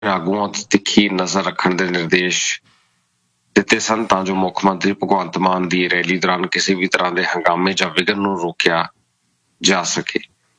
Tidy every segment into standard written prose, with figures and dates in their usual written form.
ਆਗੂਆਂ ਤੇ ਤਿੱਖੀ ਨਜ਼ਰ ਰੱਖਣ ਦੇ ਨਿਰਦੇਸ਼ ਦਿੱਤੇ ਸਨ ਤਾਂ ਜੋ ਮੁੱਖ ਮੰਤਰੀ ਭਗਵੰਤ ਮਾਨ ਦੀ ਰੈਲੀ ਦੌਰਾਨ ਕਿਸੇ ਵੀ ਤਰ੍ਹਾਂ ਦੇ ਹੰਗਾਮੇ ਜਾਂ ਵਿਘਨ ਨੂੰ ਰੋਕਿਆ ਜਾ ਸਕੇ।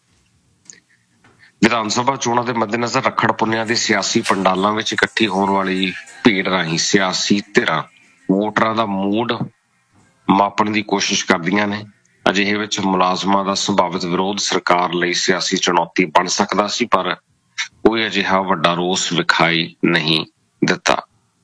ਵਿਧਾਨ ਸਭਾ ਚੋਣਾਂ ਦੇ ਮੱਦੇਨਜ਼ਰ ਰੱਖੜ ਪੁੰਨਿਆਂ ਦੇ ਸਿਆਸੀ ਪੰਡਾਲਾਂ ਵਿੱਚ ਇਕੱਠੀ ਹੋਣ ਵਾਲੀ ਭੀੜ ਰਾਹੀਂ ਸਿਆਸੀ ਧਿਰਾਂ ਵੋਟਰਾਂ ਦਾ ਮੂਡ ਮਾਪਣ ਦੀ ਕੋਸ਼ਿਸ਼ ਕਰਦੀਆਂ ਨੇ। ਅਜਿਹੇ ਵਿੱਚ ਮੁਲਾਜ਼ਮਾਂ ਦਾ ਸੰਭਾਵਿਤ ਵਿਰੋਧ ਸਰਕਾਰ ਲਈ ਸਿਆਸੀ ਚੁਣੌਤੀ ਬਣ ਸਕਦਾ ਸੀ, ਪਰ ਕੋਈ ਅਜਿਹਾ ਵੱਡਾ ਰੋਸ ਵਿਖਾਈ ਨਹੀਂ ਦਿੱਤਾ।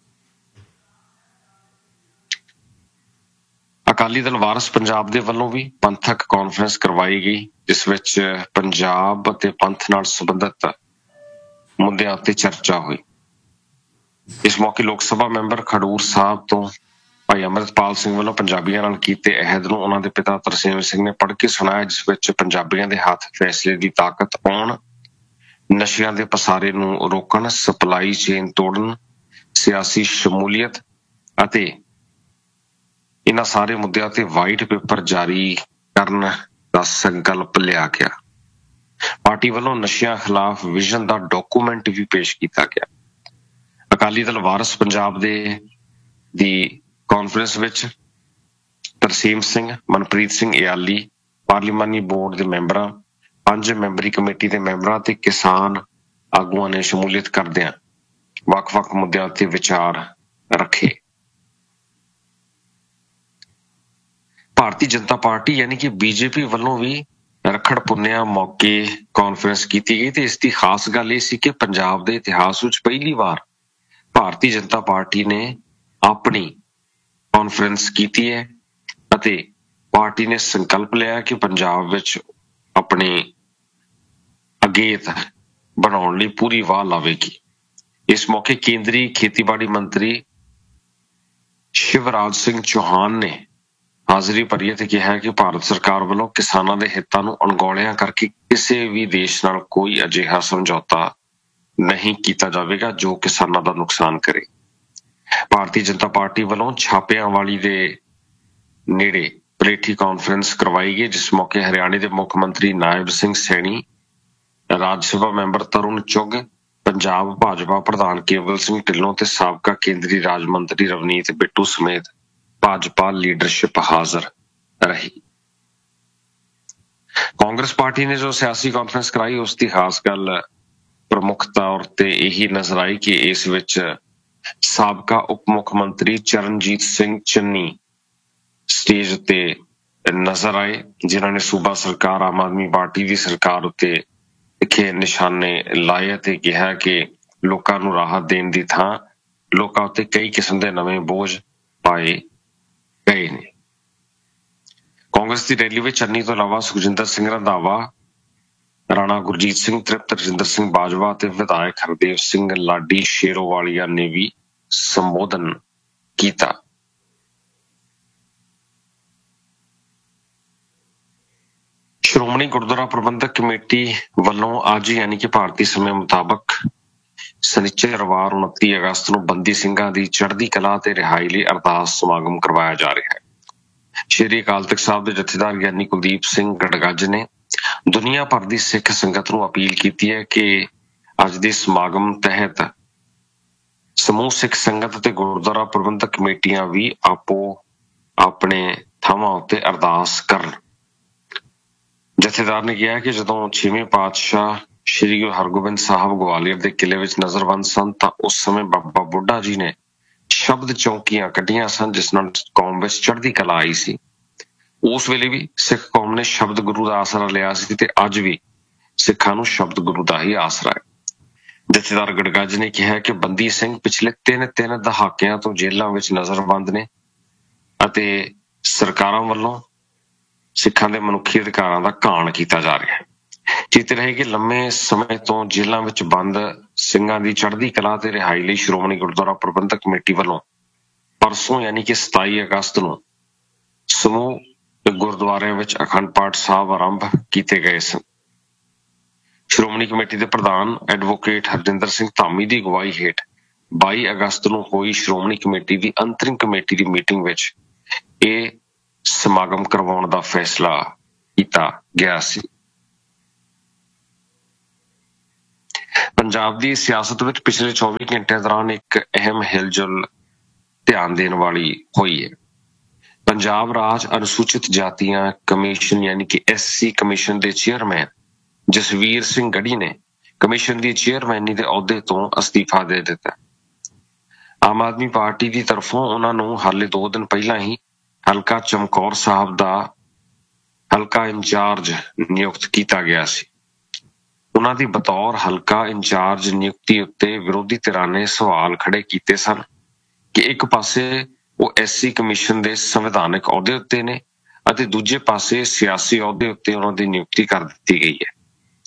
ਅਕਾਲੀ ਦਲ ਵਾਰਸ ਪੰਜਾਬ ਦੇ ਵੱਲੋਂ ਵੀ ਪੰਥਕ ਕਾਨਫਰੰਸ ਕਰਵਾਈ ਗਈ, ਜਿਸ ਵਿੱਚ ਪੰਜਾਬ ਅਤੇ ਪੰਥ ਨਾਲ ਸੰਬੰਧਿਤ ਮੁੱਦਿਆਂ ਉੱਤੇ ਚਰਚਾ ਹੋਈ। ਇਸ ਮੌਕੇ ਲੋਕ ਸਭਾ ਮੈਂਬਰ ਖਡੂਰ ਸਾਹਿਬ ਤੋਂ ਭਾਈ ਅੰਮ੍ਰਿਤਪਾਲ ਸਿੰਘ ਵੱਲੋਂ ਪੰਜਾਬੀਆਂ ਨਾਲ ਕੀਤੇ ਅਹਿਦ ਨੂੰ ਉਹਨਾਂ ਦੇ ਪਿਤਾ ਤਰਸੇਮ ਸਿੰਘ ਨੇ ਪੜ੍ਹ ਕੇ ਸੁਣਾਇਆ, ਜਿਸ ਵਿੱਚ ਪੰਜਾਬੀਆਂ ਦੇ ਹੱਥ ਫੈਸਲੇ ਦੀ ਤਾਕਤ ਆਉਣ, ਨਸ਼ਿਆਂ ਦੇ ਪਸਾਰੇ ਨੂੰ ਰੋਕਣ, ਸਪਲਾਈ ਚੇਨ ਤੋੜਨ, ਸਿਆਸੀ ਸ਼ਮੂਲੀਅਤ ਅਤੇ ਇਹਨਾਂ ਸਾਰੇ ਮੁੱਦਿਆਂ ਤੇ ਵਾਈਟ ਪੇਪਰ ਜਾਰੀ ਕਰਨ ਦਾ ਸੰਕਲਪ ਲਿਆ ਗਿਆ। ਪਾਰਟੀ ਵੱਲੋਂ ਨਸ਼ਿਆਂ ਖਿਲਾਫ ਵਿਜ਼ਨ ਦਾ ਡਾਕੂਮੈਂਟ ਵੀ ਪੇਸ਼ ਕੀਤਾ ਗਿਆ। ਅਕਾਲੀ ਦਲ ਵਾਰਸ ਪੰਜਾਬ ਦੀ ਕਾਨਫਰੰਸ ਵਿੱਚ ਤਰਸੇਮ ਸਿੰਘ, ਮਨਪ੍ਰੀਤ ਸਿੰਘ ਇਆਲੀ, ਪਾਰਲੀਮਾਨੀ ਬੋਰਡ ਦੇ ਮੈਂਬਰਾਂ, 5 ਮੈਂਬਰੀ ਕਮੇਟੀ ਦੇ ਮੈਂਬਰਾਂ ਤੇ ਕਿਸਾਨ ਆਗੂਆਂ ਨੇ ਸ਼ਮੂਲੀਅਤ ਕਰਦਿਆਂ ਵੱਖ-ਵੱਖ ਮੁੱਦਿਆਂ ਤੇ ਵਿਚਾਰ ਰੱਖੇ। ਭਾਰਤੀ ਜਨਤਾ ਪਾਰਟੀ ਯਾਨੀ ਕਿ ਬੀਜੇਪੀ ਵੱਲੋਂ ਵੀ ਰੱਖੜ ਪੁੰਨਿਆਂ ਮੌਕੇ ਕਾਨਫਰੰਸ ਕੀਤੀ ਗਈ ਤੇ ਇਸ ਦੀ ਖਾਸ ਗੱਲ ਇਹ ਸੀ ਕਿ ਪੰਜਾਬ ਦੇ ਇਤਿਹਾਸ ਵਿੱਚ ਪਹਿਲੀ ਵਾਰ ਭਾਰਤੀ ਜਨਤਾ ਪਾਰਟੀ ਨੇ ਆਪਣੀ ਕਾਨਫਰੰਸ ਕੀਤੀ ਹੈ ਅਤੇ ਪਾਰਟੀ ਨੇ ਸੰਕਲਪ ਲਿਆ ਕਿ ਪੰਜਾਬ ਵਿੱਚ ਆਪਣੇ ਅਗੇਤ ਬਣਾਉਣ ਲਈ ਪੂਰੀ ਵਾਹ ਲਾਵੇਗੀ। ਇਸ ਮੌਕੇ ਕੇਂਦਰੀ ਖੇਤੀਬਾੜੀ ਮੰਤਰੀ ਸ਼ਿਵਰਾਜ ਸਿੰਘ ਚੌਹਾਨ ਨੇ ਹਾਜ਼ਰੀ ਭਰੀ ਅਤੇ ਕਿਹਾ ਕਿ ਭਾਰਤ ਸਰਕਾਰ ਵੱਲੋਂ ਕਿਸਾਨਾਂ ਦੇ ਹਿੱਤਾਂ ਨੂੰ ਅਣਗੌਲਿਆਂ ਕਰਕੇ ਕਿਸੇ ਵੀ ਦੇਸ਼ ਨਾਲ ਕੋਈ ਅਜਿਹਾ ਸਮਝੌਤਾ ਨਹੀਂ ਕੀਤਾ ਜਾਵੇਗਾ ਜੋ ਕਿਸਾਨਾਂ ਦਾ ਨੁਕਸਾਨ ਕਰੇ। ਭਾਰਤੀ ਜਨਤਾ ਪਾਰਟੀ ਵੱਲੋਂ ਛਾਪਿਆਂਵਾਲੀ ਦੇ ਨੇੜੇ ਪਲੇਠੀ ਕਾਨਫਰੰਸ ਕਰਵਾਈ ਗਈ, ਜਿਸ ਮੌਕੇ ਹਰਿਆਣੇ ਦੇ ਮੁੱਖ ਮੰਤਰੀ ਨਾਇਬ ਸਿੰਘ ਸੈਣੀ, ਰਾਜ ਸਭਾ ਮੈਂਬਰ ਤਰੁਣ ਚੁੱਘ, ਪੰਜਾਬ ਭਾਜਪਾ ਪ੍ਰਧਾਨ ਕੇਵਲ ਸਿੰਘ ਢਿੱਲੋਂ ਤੇ ਸਾਬਕਾ ਕੇਂਦਰੀ ਰਾਜ ਮੰਤਰੀ ਰਵਨੀਤ ਬਿੱਟੂ ਸਮੇਤ ਭਾਜਪਾ ਲੀਡਰਸ਼ਿਪ ਹਾਜ਼ਰ ਰਹੀ। ਕਾਂਗਰਸ ਪਾਰਟੀ ਨੇ ਜੋ ਸਿਆਸੀ ਕਾਨਫਰੰਸ ਕਰਾਈ ਉਸ ਦੀ ਖਾਸ ਗੱਲ ਪ੍ਰਮੁੱਖ ਤੌਰ ਤੇ ਇਹੀ ਨਜ਼ਰ ਆਈ ਕਿ ਇਸ ਵਿੱਚ ਸਾਬਕਾ ਉਪ ਮੁੱਖ ਮੰਤਰੀ ਚਰਨਜੀਤ ਸਿੰਘ ਚੰਨੀ ਸਟੇਜ ਉੱਤੇ ਨਜ਼ਰ ਆਏ, ਜਿਨ੍ਹਾਂ ਨੇ ਸੂਬਾ ਸਰਕਾਰ ਆਮ ਆਦਮੀ ਪਾਰਟੀ ਦੀ ਸਰਕਾਰ ਉੱਤੇ ਤਿੱਖੇ ਨਿਸ਼ਾਨੇ ਲਾਏ ਅਤੇ ਕਿਹਾ ਕਿ ਲੋਕਾਂ ਨੂੰ ਰਾਹਤ ਦੇਣ ਦੀ ਥਾਂ ਲੋਕਾਂ ਉੱਤੇ ਕਈ ਕਿਸਮ ਦੇ ਨਵੇਂ ਬੋਝ ਪਾਏ ਗਏ ਨੇ। ਕਾਂਗਰਸ ਦੀ ਰੈਲੀ ਵਿੱਚ ਚੰਨੀ ਤੋਂ ਇਲਾਵਾ ਸੁਖਜਿੰਦਰ ਸਿੰਘ ਰੰਧਾਵਾ, ਰਾਣਾ ਗੁਰਜੀਤ ਸਿੰਘ, ਤ੍ਰਿਪਤ ਰਜਿੰਦਰ ਸਿੰਘ ਬਾਜਵਾ ਤੇ ਵਿਧਾਇਕ ਹਰਦੇਵ ਸਿੰਘ ਲਾਡੀ ਸ਼ੇਰੋਵਾਲੀਆ ਨੇ ਵੀ ਸੰਬੋਧਨ ਕੀਤਾ। ਸ਼੍ਰੋਮਣੀ ਗੁਰਦੁਆਰਾ ਪ੍ਰਬੰਧਕ ਕਮੇਟੀ ਵੱਲੋਂ ਅੱਜ ਯਾਨੀ ਕਿ ਭਾਰਤੀ ਸਮੇਂ ਮੁਤਾਬਕ ਸ਼ਨੀਚਰਵਾਰ 29 ਅਗਸਤ ਨੂੰ ਬੰਦੀ ਸਿੰਘਾਂ ਦੀ ਚੜ੍ਹਦੀ ਕਲਾ ਤੇ ਰਿਹਾਈ ਲਈ ਅਰਦਾਸ ਸਮਾਗਮ ਕਰਵਾਇਆ ਜਾ ਰਿਹਾ ਹੈ। ਸ਼੍ਰੀ ਅਕਾਲ ਤਖ਼ਤ ਸਾਹਿਬ ਦੇ ਜਥੇਦਾਰ ਗਿਆਨੀ ਕੁਲਦੀਪ ਸਿੰਘ ਗੜਗੱਜ ਨੇ ਦੁਨੀਆ ਭਰ ਦੀ ਸਿੱਖ ਸੰਗਤ ਨੂੰ ਅਪੀਲ ਕੀਤੀ ਹੈ ਕਿ ਅੱਜ ਦੇ ਸਮਾਗਮ ਤਹਿਤ ਸਮੂਹ ਸਿੱਖ ਸੰਗਤ ਤੇ ਗੁਰਦੁਆਰਾ ਪ੍ਰਬੰਧਕ ਕਮੇਟੀਆਂ ਵੀ ਆਪੋ ਆਪਣੇ ਥਾਵਾਂ ਉੱਤੇ ਅਰਦਾਸ ਕਰਨ। ਜਥੇਦਾਰ ਨੇ ਕਿਹਾ ਕਿ ਜਦੋਂ 6ਵੇਂ ਪਾਤਸ਼ਾਹ ਸ਼੍ਰੀ ਗੁਰੂ ਹਰਗੋਬਿੰਦ ਸਾਹਿਬ ਗਵਾਲੀਅਰ ਦੇ ਕਿਲੇ ਵਿੱਚ ਨਜ਼ਰਬੰਦ ਸਨ ਤਾਂ ਉਸ ਸਮੇਂ ਬਾਬਾ ਬੁੱਢਾ ਜੀ ਨੇ ਸ਼ਬਦ ਚੌਂਕੀਆਂ ਕੱਢੀਆਂ ਸਨ, ਜਿਸ ਨਾਲ ਕੌਮ ਵਿੱਚ ਚੜ੍ਹਦੀ ਕਲਾ ਆਈ ਸੀ। ਉਸ ਵੇਲੇ ਵੀ ਸਿੱਖ ਕੌਮ ਨੇ ਸ਼ਬਦ ਗੁਰੂ ਦਾ ਆਸਰਾ ਲਿਆ ਸੀ ਤੇ ਅੱਜ ਵੀ ਸਿੱਖਾਂ ਨੂੰ ਸ਼ਬਦ ਗੁਰੂ ਦਾ ਹੀ ਆਸਰਾ ਹੈ। ਜਥੇਦਾਰ ਗੜਗੱਜ ਨੇ ਕਿਹਾ ਕਿ ਬੰਦੀ ਸਿੰਘ ਪਿਛਲੇ ਤਿੰਨ ਦਹਾਕਿਆਂ ਤੋਂ ਜੇਲ੍ਹਾਂ ਵਿੱਚ ਨਜ਼ਰਬੰਦ ਨੇ ਅਤੇ ਸਰਕਾਰਾਂ ਵੱਲੋਂ ਸਿੱਖਾਂ ਦੇ ਮਨੁੱਖੀ ਅਧਿਕਾਰਾਂ ਦਾ ਘਾਣ ਕੀਤਾ ਜਾ ਰਿਹਾ ਹੈ। ਚੇਤੇ ਰਹੇ ਕਿ ਲੰਮੇ ਸਮੇਂ ਤੋਂ ਜੇਲ੍ਹਾਂ ਵਿੱਚ ਬੰਦ ਸਿੰਘਾਂ ਦੀ ਚੜ੍ਹਦੀ ਕਲਾ ਤੇ ਰਿਹਾਈ ਲਈ ਸ਼੍ਰੋਮਣੀ ਗੁਰਦੁਆਰਾ ਪ੍ਰਬੰਧਕ ਕਮੇਟੀ ਵੱਲੋਂ ਪਰਸੋਂ ਯਾਨੀ ਕਿ 27 ਅਗਸਤ ਨੂੰ ਸਮੂਹ ਗੁਰਦੁਆਰਿਆਂ ਵਿੱਚ ਅਖੰਡ ਪਾਠ ਸਾਹਿਬ ਆਰੰਭ ਕੀਤੇ ਗਏ ਸਨ। ਸ਼੍ਰੋਮਣੀ ਕਮੇਟੀ ਦੇ ਪ੍ਰਧਾਨ ਐਡਵੋਕੇਟ ਹਰਜਿੰਦਰ ਸਿੰਘ ਧਾਮੀ ਦੀ ਅਗਵਾਈ ਹੇਠ 22 ਅਗਸਤ ਨੂੰ ਹੋਈ ਸ਼੍ਰੋਮਣੀ ਕਮੇਟੀ ਦੀ ਅੰਤਰਿਮ ਕਮੇਟੀ ਦੀ ਮੀਟਿੰਗ ਵਿੱਚ ਇਹ ਸਮਾਗਮ ਕਰਵਾਉਣ ਦਾ ਫੈਸਲਾ ਕੀਤਾ ਗਿਆ ਸੀ। ਪੰਜਾਬ ਦੀ ਸਿਆਸਤ ਵਿੱਚ ਪਿਛਲੇ 24 ਘੰਟਿਆਂ ਦੌਰਾਨ ਇੱਕ ਅਹਿਮ ਹਿਲਜੁਲ ਧਿਆਨ ਦੇਣ ਵਾਲੀ ਹੋਈ ਹੈ। ਪੰਜਾਬ ਰਾਜ ਅਨੁਸੂਚਿਤ ਜਾਤੀਆਂ ਕਮਿਸ਼ਨ ਯਾਨੀ ਕਿ SC ਕਮਿਸ਼ਨ ਦੇ ਚੇਅਰਮੈਨ ਜਸਵੀਰ ਸਿੰਘ ਗੜੀ ਨੇ ਕਮਿਸ਼ਨ ਦੀ ਚੇਅਰਮੈਨੀ ਦੇ ਅਹੁਦੇ ਤੋਂ ਅਸਤੀਫਾ ਦੇ ਦਿੱਤਾ। ਆਮ ਆਦਮੀ ਪਾਰਟੀ ਦੀ ਤਰਫੋਂ ਉਹਨਾਂ ਨੂੰ ਹਾਲੇ 2 ਦਿਨ ਪਹਿਲਾਂ ਹੀ ਹਲਕਾ ਚਮਕੌਰ ਸਾਹਿਬ ਦਾ ਹਲਕਾ ਇੰਚਾਰਜ ਨਿਯੁਕਤ ਕੀਤਾ ਗਿਆ ਸੀ। ਉਹਨਾਂ ਦੀ ਬਤੌਰ ਹਲਕਾ ਇੰਚਾਰਜ ਨਿਯੁਕਤੀ ਉੱਤੇ ਵਿਰੋਧੀ ਧਿਰਾਂ ਨੇ ਸਵਾਲ ਖੜੇ ਕੀਤੇ ਸਨ ਕਿ ਇੱਕ ਪਾਸੇ ਉਹ SC ਕਮਿਸ਼ਨ ਦੇ ਸੰਵਿਧਾਨਕ ਅਹੁਦੇ ਉੱਤੇ ਨੇ ਅਤੇ ਦੂਜੇ ਪਾਸੇ ਸਿਆਸੀ ਅਹੁਦੇ ਉੱਤੇ ਉਹਨਾਂ ਦੀ ਨਿਯੁਕਤੀ ਕਰ ਦਿੱਤੀ ਗਈ ਹੈ।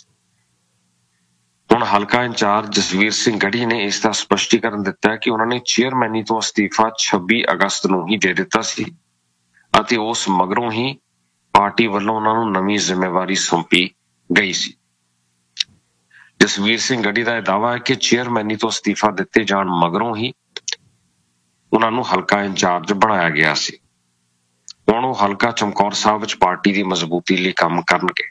ਹੁਣ ਹਲਕਾ ਇੰਚਾਰਜ ਜਸਵੀਰ ਸਿੰਘ ਗੜੀ ਨੇ ਇਸ ਦਾ ਸਪਸ਼ਟੀਕਰਨ ਦਿੱਤਾ ਕਿ ਉਹਨਾਂ ਨੇ ਚੇਅਰਮੈਨੀ ਤੋਂ ਅਸਤੀਫਾ 26 ਅਗਸਤ ਨੂੰ ਹੀ ਦੇ ਦਿੱਤਾ ਸੀ ਅਤੇ ਉਸ ਮਗਰੋਂ ਹੀ ਪਾਰਟੀ ਵੱਲੋਂ ਉਹਨਾਂ ਨੂੰ ਨਵੀਂ ਜ਼ਿੰਮੇਵਾਰੀ ਸੌਂਪੀ ਗਈ ਸੀ। ਜਸਵੀਰ ਸਿੰਘ ਗੜੀ ਦਾ ਇਹ ਦਾਅਵਾ ਹੈ ਕਿ ਚੇਅਰਮੈਨੀ ਤੋਂ ਅਸਤੀਫਾ ਦਿੱਤੇ ਜਾਣ ਮਗਰੋਂ ਹੀ ਉਹਨਾਂ ਨੂੰ ਹਲਕਾ ਇੰਚਾਰਜ ਬਣਾਇਆ ਗਿਆ ਸੀ। ਹੁਣ ਉਹ ਹਲਕਾ ਚਮਕੌਰ ਸਾਹਿਬ ਵਿੱਚ ਪਾਰਟੀ ਦੀ ਮਜ਼ਬੂਤੀ ਲਈ ਕੰਮ ਕਰਨਗੇ।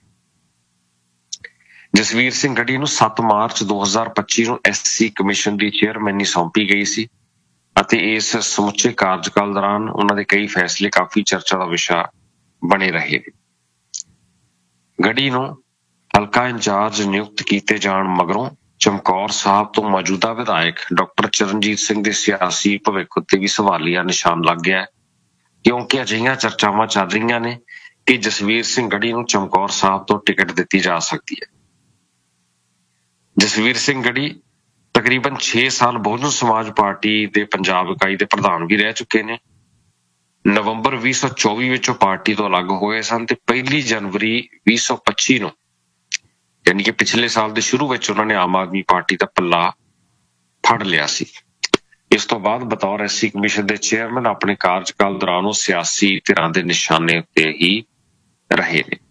ਜਸਵੀਰ ਸਿੰਘ ਗੜੀ ਨੂੰ 7 ਮਾਰਚ 2025 ਨੂੰ SC ਕਮਿਸ਼ਨ ਦੀ ਚੇਅਰਮੈਨੀ ਸੌਂਪੀ ਗਈ ਸੀ ਅਤੇ ਇਸ ਸਮੁੱਚੇ ਕਾਰਜਕਾਲ ਦੌਰਾਨ ਉਹਨਾਂ ਦੇ ਕਈ ਫੈਸਲੇ ਕਾਫੀ ਚਰਚਾ ਦਾ ਵਿਸ਼ਾ ਬਣੇ ਰਹੇ ਨੇ। ਗੜੀ ਨੂੰ ਹਲਕਾ ਇੰਚਾਰਜ ਨਿਯੁਕਤ ਕੀਤੇ ਜਾਣ ਮਗਰੋਂ ਚਮਕੌਰ ਸਾਹਿਬ ਤੋਂ ਮੌਜੂਦਾ ਵਿਧਾਇਕ ਡਾਕਟਰ ਚਰਨਜੀਤ ਸਿੰਘ ਦੇ ਸਿਆਸੀ ਭਵਿੱਖ ਉੱਤੇ ਵੀ ਸਵਾਲੀਆ ਨਿਸ਼ਾਨ ਲੱਗ ਗਿਆ ਕਿਉਂਕਿ ਅਜਿਹੀਆਂ ਚਰਚਾਵਾਂ ਚੱਲ ਰਹੀਆਂ ਨੇ ਕਿ ਜਸਵੀਰ ਸਿੰਘ ਗੜੀ ਨੂੰ ਚਮਕੌਰ ਸਾਹਿਬ ਤੋਂ ਟਿਕਟ ਦਿੱਤੀ ਜਾ ਸਕਦੀ ਹੈ। ਜਸਵੀਰ ਸਿੰਘ ਗੜੀ ਤਕਰੀਬਨ 6 ਸਾਲ ਬਹੁਜਨ ਸਮਾਜ ਪਾਰਟੀ ਦੇ ਪੰਜਾਬ ਇਕਾਈ ਦੇ ਪ੍ਰਧਾਨ ਵੀ ਰਹਿ ਚੁੱਕੇ ਨੇ। ਨਵੰਬਰ 2024 ਵਿੱਚ ਉਹ ਪਾਰਟੀ ਤੋਂ ਅਲੱਗ ਹੋਏ ਸਨ ਤੇ 1 ਜਨਵਰੀ 2025 ਨੂੰ ਯਾਨੀ ਕਿ ਪਿਛਲੇ ਸਾਲ ਦੇ ਸ਼ੁਰੂ ਵਿੱਚ ਉਹਨਾਂ ਨੇ ਆਮ ਆਦਮੀ ਪਾਰਟੀ ਦਾ ਪੱਲਾ ਫੜ ਲਿਆ ਸੀ। ਇਸ ਤੋਂ ਬਾਅਦ ਬਤੌਰ SC ਕਮਿਸ਼ਨ ਦੇ ਚੇਅਰਮੈਨ ਆਪਣੇ ਕਾਰਜਕਾਲ ਦੌਰਾਨ ਉਹ ਸਿਆਸੀ ਧਿਰਾਂ ਦੇ ਨਿਸ਼ਾਨੇ ਉੱਤੇ ਹੀ ਰਹੇ ਨੇ।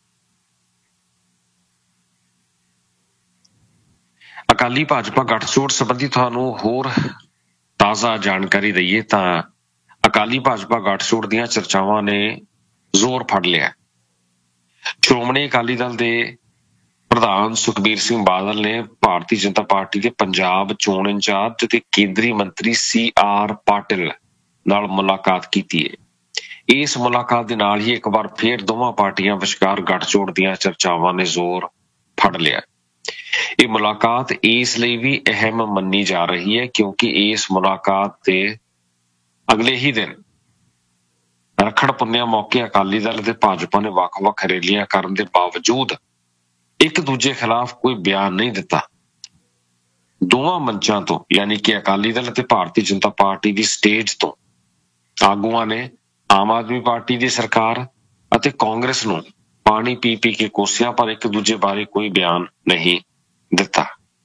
ਅਕਾਲੀ ਭਾਜਪਾ ਗੱਠਜੋੜ ਸੰਬੰਧੀ ਤੁਹਾਨੂੰ ਹੋਰ ਤਾਜ਼ਾ ਜਾਣਕਾਰੀ ਦਈਏ ਤਾਂ ਅਕਾਲੀ ਭਾਜਪਾ ਗੱਠਜੋੜ ਦੀਆਂ ਚਰਚਾਵਾਂ ਨੇ ਜ਼ੋਰ ਫੜ ਲਿਆ। ਸ਼੍ਰੋਮਣੀ ਅਕਾਲੀ ਦਲ ਦੇ ਪ੍ਰਧਾਨ ਸੁਖਬੀਰ ਸਿੰਘ ਬਾਦਲ ਨੇ ਭਾਰਤੀ ਜਨਤਾ ਪਾਰਟੀ ਦੇ ਪੰਜਾਬ ਚੋਣ ਇੰਚਾਰਜ ਤੇ ਕੇਂਦਰੀ ਮੰਤਰੀ CR ਪਾਟਿਲ ਨਾਲ ਮੁਲਾਕਾਤ ਕੀਤੀ ਹੈ। ਇਸ ਮੁਲਾਕਾਤ ਦੇ ਨਾਲ ਹੀ ਇੱਕ ਵਾਰ ਫੇਰ ਦੋਵਾਂ ਪਾਰਟੀਆਂ ਵਿਚਕਾਰ ਗੱਠਜੋੜ ਦੀਆਂ ਚਰਚਾਵਾਂ ਨੇ ਜ਼ੋਰ ਫੜ ਲਿਆ। ਇਹ ਮੁਲਾਕਾਤ ਇਸ ਲਈ ਵੀ ਅਹਿਮ ਮੰਨੀ ਜਾ ਰਹੀ ਹੈ ਕਿਉਂਕਿ ਇਸ ਮੁਲਾਕਾਤ ਦੇ ਅਗਲੇ ਹੀ ਦਿਨ ਰੱਖੜ ਪੁੰਨਿਆ ਮੌਕੇ ਅਕਾਲੀ ਦਲ ਅਤੇ ਭਾਜਪਾ ਨੇ ਵੱਖ-ਵੱਖ ਰੈਲੀਆਂ ਕਰਨ ਦੇ ਬਾਵਜੂਦ ਇੱਕ ਦੂਜੇ ਖਿਲਾਫ ਕੋਈ ਬਿਆਨ ਨਹੀਂ ਦਿੱਤਾ। ਦੋਵਾਂ ਮੰਚਾਂ ਤੋਂ ਯਾਨੀ ਕਿ ਅਕਾਲੀ ਦਲ ਅਤੇ ਭਾਰਤੀ ਜਨਤਾ ਪਾਰਟੀ ਦੀ ਸਟੇਜ ਤੋਂ ਆਗੂਆਂ ਨੇ ਆਮ ਆਦਮੀ ਪਾਰਟੀ ਦੀ ਸਰਕਾਰ ਅਤੇ ਕਾਂਗਰਸ ਨੂੰ ਪਾਣੀ ਪੀ ਕੇ ਕੋਸਿਆ ਪਰ ਇੱਕ ਦੂਜੇ ਬਾਰੇ ਕੋਈ ਬਿਆਨ ਨਹੀਂ ਦਿੱਤਾ।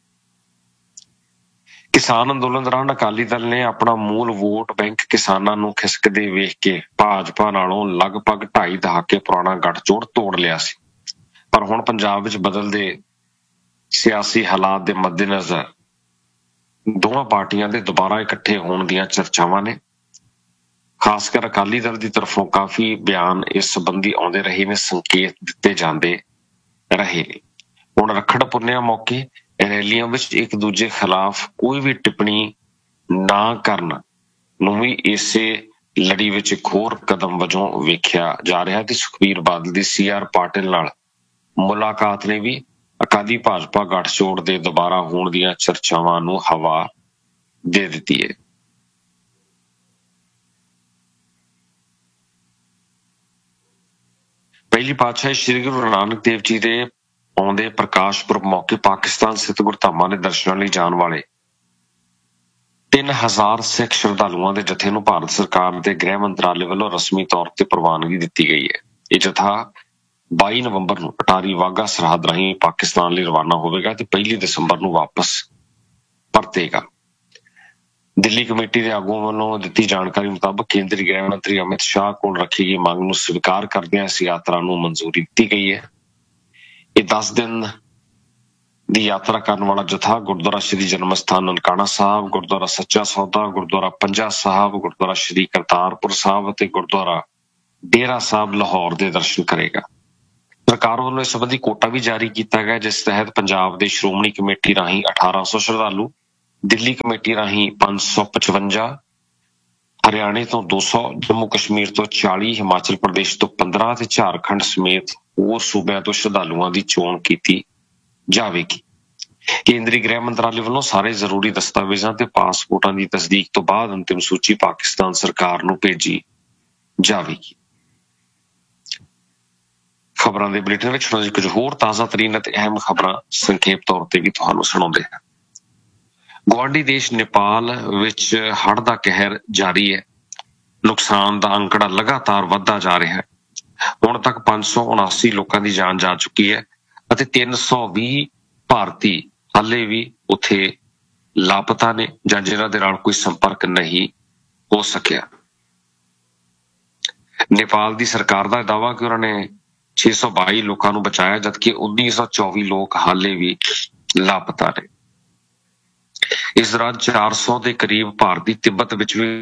ਕਿਸਾਨ ਅੰਦੋਲਨ ਦੌਰਾਨ ਅਕਾਲੀ ਦਲ ਨੇ ਆਪਣਾ ਮੂਲ ਵੋਟ ਬੈਂਕ ਕਿਸਾਨਾਂ ਨੂੰ ਖਿਸਕਦੇ ਵੇਖ ਕੇ ਭਾਜਪਾ ਨਾਲੋਂ ਲਗਭਗ 2.5 ਦਹਾਕੇ ਪੁਰਾਣਾ ਗੱਠਜੋੜ ਤੋੜ ਲਿਆ ਸੀ। ਪਰ ਹੁਣ ਪੰਜਾਬ ਵਿੱਚ ਬਦਲਦੇ ਸਿਆਸੀ ਹਾਲਾਤ ਦੇ ਮੱਦੇਨਜ਼ਰ ਦੋਵਾਂ ਪਾਰਟੀਆਂ ਦੇ ਦੁਬਾਰਾ ਇਕੱਠੇ ਹੋਣ ਦੀਆਂ ਚਰਚਾਵਾਂ ਨੇ। ਖਾਸ ਕਰ ਅਕਾਲੀ ਦਲ ਦੀ ਤਰਫੋਂ ਕਾਫੀ ਬਿਆਨ ਇਸ ਸੰਬੰਧੀ ਆਉਂਦੇ ਰਹੇ ਨੇ, ਸੰਕੇਤ ਦਿੱਤੇ ਜਾਂਦੇ ਰਹੇ ਨੇ। ਹੁਣ ਰੱਖੜ ਪੁੰਨਿਆ ਮੌਕੇ ਰੈਲੀਆਂ ਵਿੱਚ ਇੱਕ ਦੂਜੇ ਖਿਲਾਫ ਕੋਈ ਵੀ ਟਿੱਪਣੀ ਨਾ ਕਰਨ ਨੂੰ ਵੀ ਇਸੇ ਲੜੀ ਵਿੱਚ ਇੱਕ ਹੋਰ ਕਦਮ ਵਜੋਂ ਵੇਖਿਆ ਜਾ ਰਿਹਾ ਕਿ ਸੁਖਬੀਰ ਬਾਦਲ ਦੀ CR ਪਾਟਿਲ ਨਾਲ ਮੁਲਾਕਾਤ ਨੇ ਵੀ ਅਕਾਲੀ ਭਾਜਪਾ ਗੱਠਜੋੜ ਦੇ ਦੁਬਾਰਾ ਹੋਣ ਦੀਆਂ ਚਰਚਾਵਾਂ ਨੂੰ ਹਵਾ ਦੇ ਦਿੱਤੀ ਹੈ। ਪਹਿਲੀ ਪਾਤਸ਼ਾਹੀ ਸ੍ਰੀ ਗੁਰੂ ਨਾਨਕ ਦੇਵ ਜੀ ਦੇ ਆਉਂਦੇ ਪ੍ਰਕਾਸ਼ ਪੁਰਬ ਮੌਕੇ ਪਾਕਿਸਤਾਨ ਸਥਿਤ ਗੁਰਧਾਮਾਂ ਦੇ ਦਰਸ਼ਨਾਂ ਲਈ ਜਾਣ ਵਾਲੇ 3000 ਸਿੱਖ ਸ਼ਰਧਾਲੂਆਂ ਦੇ ਜਥੇ ਨੂੰ ਭਾਰਤ ਸਰਕਾਰ ਦੇ ਗ੍ਰਹਿ ਮੰਤਰਾਲੇ ਵੱਲੋਂ ਰਸਮੀ ਤੌਰ ਤੇ ਪ੍ਰਵਾਨਗੀ ਦਿੱਤੀ ਗਈ ਹੈ। ਇਹ ਜਥਾ 22 ਨਵੰਬਰ ਨੂੰ ਅਟਾਰੀ ਵਾਹਗਾ ਸਰਹੱਦ ਰਾਹੀਂ ਪਾਕਿਸਤਾਨ ਲਈ ਰਵਾਨਾ ਹੋਵੇਗਾ ਤੇ 1 ਦਸੰਬਰ ਨੂੰ ਵਾਪਸ ਪਰਤੇਗਾ। ਦਿੱਲੀ ਕਮੇਟੀ ਦੇ ਆਗੂਆਂ ਵੱਲੋਂ ਦਿੱਤੀ ਜਾਣਕਾਰੀ ਮੁਤਾਬਕ ਕੇਂਦਰੀ ਗ੍ਰਹਿ ਮੰਤਰੀ ਅਮਿਤ ਸ਼ਾਹ ਕੋਲ ਰੱਖੀ ਗਈ ਮੰਗ ਨੂੰ ਸਵੀਕਾਰ ਕਰਦਿਆਂ ਇਸ ਯਾਤਰਾ ਨੂੰ ਮਨਜ਼ੂਰੀ ਦਿੱਤੀ ਗਈ ਹੈ। ਇਹ 10 ਦਿਨ ਦੀ ਯਾਤਰਾ ਕਰਨ ਵਾਲਾ ਜਥਾ ਗੁਰਦੁਆਰਾ ਸ਼੍ਰੀ ਜਨਮ ਸਥਾਨ ਨਨਕਾਣਾ ਸਾਹਿਬ, ਗੁਰਦੁਆਰਾ ਸੱਚਾ ਸੌਦਾ, ਗੁਰਦੁਆਰਾ ਪੰਜਾ ਸਾਹਿਬ, ਗੁਰਦੁਆਰਾ ਸ਼੍ਰੀ ਕਰਤਾਰਪੁਰ ਸਾਹਿਬ ਅਤੇ ਗੁਰਦੁਆਰਾ ਡੇਰਾ ਸਾਹਿਬ ਲਾਹੌਰ ਦੇ ਦਰਸ਼ਨ ਕਰੇਗਾ। ਸਰਕਾਰ ਵੱਲੋਂ ਇਸ ਸੰਬੰਧੀ ਕੋਟਾ ਵੀ ਜਾਰੀ ਕੀਤਾ ਗਿਆ, ਜਿਸ ਤਹਿਤ ਪੰਜਾਬ ਦੇ ਸ਼੍ਰੋਮਣੀ ਕਮੇਟੀ ਰਾਹੀਂ 1800 ਸ਼ਰਧਾਲੂ, ਦਿੱਲੀ ਕਮੇਟੀ ਰਾਹੀਂ 555, ਹਰਿਆਣੇ ਤੋਂ 200, ਜੰਮੂ ਕਸ਼ਮੀਰ ਤੋਂ 40, ਹਿਮਾਚਲ ਪ੍ਰਦੇਸ਼ ਤੋਂ 15 ਤੇ ਝਾਰਖੰਡ ਸਮੇਤ ਹੋਰ ਸੂਬਿਆਂ ਤੋਂ ਸ਼ਰਧਾਲੂਆਂ ਦੀ ਚੋਣ ਕੀਤੀ ਜਾਵੇਗੀ। ਕੇਂਦਰੀ ਗ੍ਰਹਿ ਮੰਤਰਾਲੇ ਵੱਲੋਂ ਸਾਰੇ ਜ਼ਰੂਰੀ ਦਸਤਾਵੇਜ਼ਾਂ ਤੇ ਪਾਸਪੋਰਟਾਂ ਦੀ ਤਸਦੀਕ ਤੋਂ ਬਾਅਦ ਅੰਤਿਮ ਸੂਚੀ ਪਾਕਿਸਤਾਨ ਸਰਕਾਰ ਨੂੰ ਭੇਜੀ ਜਾਵੇਗੀ। ਖਬਰਾਂ ਦੇ ਬੁਲੇਟਿਨ ਵਿੱਚ ਹੁਣ ਕੁਝ ਹੋਰ ਤਾਜ਼ਾ ਤਰੀਨ ਅਤੇ ਅਹਿਮ ਖਬਰਾਂ ਸੰਖੇਪ ਤੌਰ ਤੇ ਵੀ ਤੁਹਾਨੂੰ ਸੁਣਾਉਂਦੇ ਹਾਂ। ਗੁਆਂਢੀ ਦੇਸ਼ ਨੇਪਾਲ ਵਿੱਚ ਹੜ੍ਹ ਦਾ ਕਹਿਰ ਜਾਰੀ ਹੈ। ਨੁਕਸਾਨ ਦਾ ਅੰਕੜਾ ਲਗਾਤਾਰ ਵੱਧਦਾ ਜਾ ਰਿਹਾ ਹੈ। ਹੁਣ ਤੱਕ 579 ਲੋਕਾਂ ਦੀ ਜਾਨ ਜਾ ਚੁੱਕੀ ਹੈ ਅਤੇ 320 ਭਾਰਤੀ ਹਾਲੇ ਵੀ ਉੱਥੇ ਲਾਪਤਾ ਨੇ ਜਾਂ ਜਿਨ੍ਹਾਂ ਦੇ ਨਾਲ ਕੋਈ ਸੰਪਰਕ ਨਹੀਂ ਹੋ ਸਕਿਆ। ਨੇਪਾਲ ਦੀ ਸਰਕਾਰ ਦਾ ਦਾਅਵਾ ਕਿ ਉਹਨਾਂ ਨੇ 622 ਲੋਕਾਂ ਨੂੰ ਬਚਾਇਆ, ਜਦਕਿ 1924 ਲੋਕ ਹਾਲੇ ਵੀ ਲਾਪਤਾ ਨੇ। ਇਸ ਦੌਰਾਨ 400 ਦੇ ਕਰੀਬ ਭਾਰਤੀ ਤਿੱਬਤ ਵਿੱਚ ਵੀ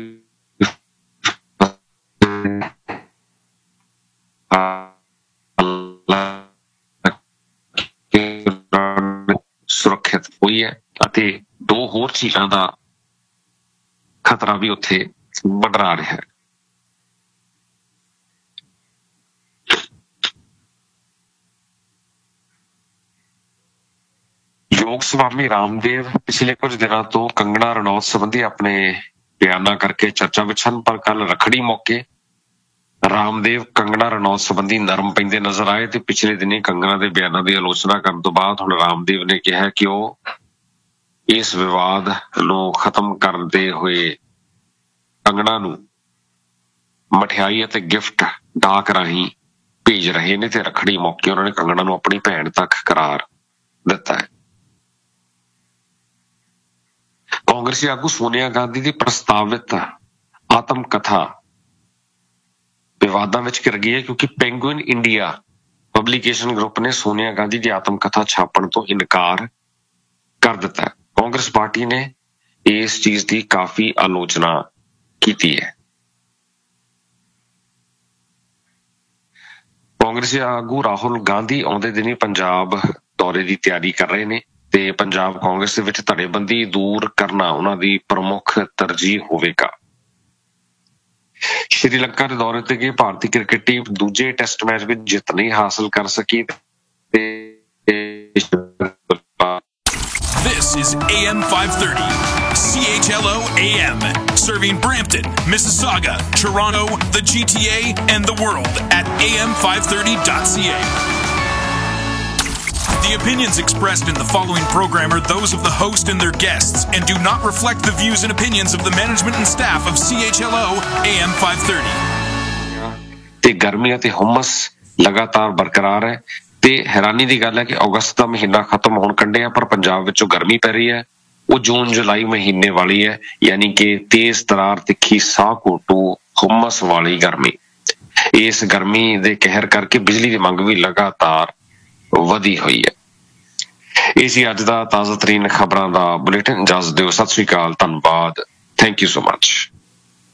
ਸੁਰੱਖਿਅਤ ਹੋਈ ਹੈ ਅਤੇ 2 ਹੋਰ ਝੀਲਾਂ ਦਾ ਖਤਰਾ ਵੀ ਉੱਥੇ ਮੰਡਰਾ ਰਿਹਾ ਹੈ। ਯੋਗ ਸਵਾਮੀ ਰਾਮਦੇਵ ਪਿਛਲੇ ਕੁਝ ਦਿਨਾਂ ਤੋਂ ਕੰਗਣਾ ਰਣੌਤ ਸੰਬੰਧੀ ਆਪਣੇ ਬਿਆਨਾਂ ਕਰਕੇ ਚਰਚਾ ਵਿੱਚ ਹਨ, ਪਰ ਕੱਲ ਰੱਖੜੀ ਮੌਕੇ ਰਾਮਦੇਵ ਕੰਗਣਾ ਰਣੌਤ ਸੰਬੰਧੀ ਨਰਮ ਪੈਂਦੇ ਨਜ਼ਰ ਆਏ ਤੇ ਪਿਛਲੇ ਦਿਨੀ ਕੰਗਣਾ ਦੇ ਬਿਆਨਾਂ ਦੀ ਆਲੋਚਨਾ ਕਰਨ ਤੋਂ ਬਾਅਦ ਹੁਣ ਰਾਮਦੇਵ ਨੇ ਕਿਹਾ ਕਿ ਉਹ ਇਸ ਵਿਵਾਦ ਨੂੰ ਖਤਮ ਕਰਦੇ ਹੋਏ ਕੰਗਣਾ ਨੂੰ ਮਠਿਆਈ ਅਤੇ ਗਿਫਟ ਡਾਕ ਰਾਹੀਂ ਭੇਜ ਰਹੇ ਨੇ ਤੇ ਰੱਖੜੀ ਮੌਕੇ ਉਹਨਾਂ ਨੇ ਕੰਗਣਾ ਨੂੰ ਆਪਣੀ ਭੈਣ ਤੱਕ ਕਰਾਰ ਦਿੱਤਾ ਹੈ। ਕਾਂਗਰਸੀ ਆਗੂ ਸੋਨੀਆ ਗਾਂਧੀ ਦੀ ਪ੍ਰਸਤਾਵਿਤ ਆਤਮ ਕਥਾ ਵਿਵਾਦਾਂ ਵਿੱਚ ਘਿਰ ਗਈ ਹੈ, ਕਿਉਂਕਿ ਪੈਂਗੁਇਨ ਇੰਡੀਆ ਪਬਲੀਕੇਸ਼ਨ ਗਰੁੱਪ ਨੇ ਸੋਨੀਆ ਗਾਂਧੀ ਦੀ ਆਤਮ ਕਥਾ ਛਾਪਣ ਤੋਂ ਇਨਕਾਰ ਕਰ ਦਿੱਤਾ ਹੈ। ਕਾਂਗਰਸ ਪਾਰਟੀ ਨੇ ਇਸ ਚੀਜ਼ ਦੀ ਕਾਫੀ ਆਲੋਚਨਾ ਕੀਤੀ ਹੈ। ਕਾਂਗਰਸੀ ਆਗੂ ਰਾਹੁਲ ਗਾਂਧੀ ਆਉਂਦੇ ਦਿਨੀ ਪੰਜਾਬ ਦੌਰੇ ਦੀ ਤਿਆਰੀ ਕਰ ਰਹੇ ਨੇ ਤੇ ਪੰਜਾਬ ਕਾਂਗਰਸ ਦੇ ਵਿੱਚ ਧੜੇਬੰਦੀ ਦੂਰ ਕਰਨਾ ਉਹਨਾਂ ਦੀ ਪ੍ਰਮੁੱਖ ਤਰਜੀਹ ਹੋਵੇਗਾ। ਸ਼੍ਰੀਲੰਕਾ ਦੇ ਦੌਰੇ ਤੇ ਗਈ ਭਾਰਤੀ ਕ੍ਰਿਕਟ ਟੀਮ ਦੂਜੇ ਟੈਸਟ ਮੈਚ ਵਿੱਚ ਜਿੱਤ ਨਹੀਂ ਹਾਸਲ ਕਰ ਸਕੀ ਤੇ This is AM 530, CHLO AM, serving Brampton, Mississauga, Toronto, the GTA, and the world at am530.ca. The opinions expressed in the following program are those of the host and their guests and do not reflect the views and opinions of the management and staff of CHLO AM 530. ਤੇ ਗਰਮੀ ਅਤੇ ਹੁਮਸ ਲਗਾਤਾਰ ਬਰਕਰਾਰ ਹੈ ਤੇ ਹੈਰਾਨੀ ਦੀ ਗੱਲ ਹੈ ਕਿ ਅਗਸਤ ਦਾ ਮਹੀਨਾ ਖਤਮ ਹੋਣ ਕੰਢਿਆ ਪਰ ਪੰਜਾਬ ਵਿੱਚੋਂ ਗਰਮੀ ਪੈ ਰਹੀ ਹੈ। ਉਹ ਜੂਨ ਜੁਲਾਈ ਮਹੀਨੇ ਵਾਲੀ ਹੈ, ਯਾਨੀ ਕਿ ਤੇਜ਼ ਤਰਾਰ, ਤਿੱਖੀ, ਸਾਹ ਘੋਟੂ, ਹੁਮਸ ਵਾਲੀ ਗਰਮੀ। ਇਸ ਗਰਮੀ ਦੇ ਕਹਿਰ ਕਰਕੇ ਬਿਜਲੀ ਦੀ ਮੰਗ ਵੀ ਲਗਾਤਾਰ ਵਧੀ ਹੋਈ ਹੈ। ਇਹ ਸੀ ਅੱਜ ਦਾ ਤਾਜ਼ਾ ਤਰੀਨ ਖਬਰਾਂ ਦਾ ਬੁਲੇਟਿਨ। ਇਜਾਜ਼ਤ ਦਿਓ, ਸਤਿ ਸ਼੍ਰੀ ਅਕਾਲ, ਧੰਨਵਾਦ, ਥੈਂਕ ਯੂ ਸੋ ਮਚ।